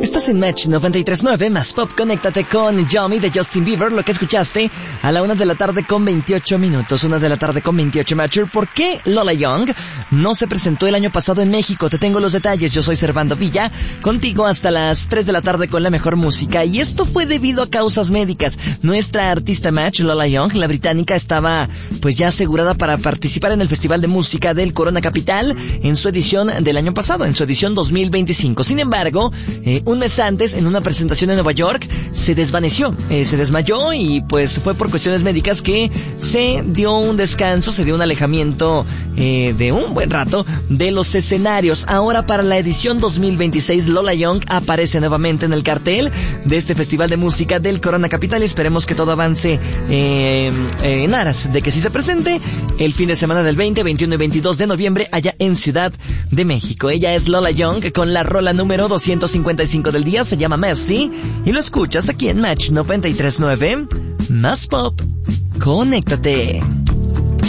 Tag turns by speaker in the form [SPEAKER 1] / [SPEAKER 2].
[SPEAKER 1] Estás en Match 93.9, más pop, conéctate con Yummy de Justin Bieber, lo que escuchaste a la 1 de la tarde con 28 minutos, 1 de la tarde con 28 Matcher. ¿Por qué Lola Young no se presentó el año pasado en México? Te tengo los detalles, yo soy Servando Villa, contigo hasta las 3 de la tarde con la mejor música, y esto fue debido a causas médicas. Nuestra artista Match, Lola Young, la británica, estaba pues ya asegurada para participar en el Festival de Música del Corona Capital en su edición del año pasado, en su edición 2025. Sin embargo, un mes antes, en una presentación en Nueva York, se desvaneció, se desmayó, y pues fue por cuestiones médicas que se dio un descanso, se dio un alejamiento de un buen rato de los escenarios. Ahora, para la edición 2026, Lola Young aparece nuevamente en el cartel de este Festival de Música del Corona Capital, y esperemos que todo avance en aras de que sí se presente el fin de semana del 20, 21 y 22 de noviembre allá en Ciudad de México. Ella es Lola Young con la rola número 255 del día, se llama Messi, y lo escuchas aquí en Match 93.9, más pop, conéctate.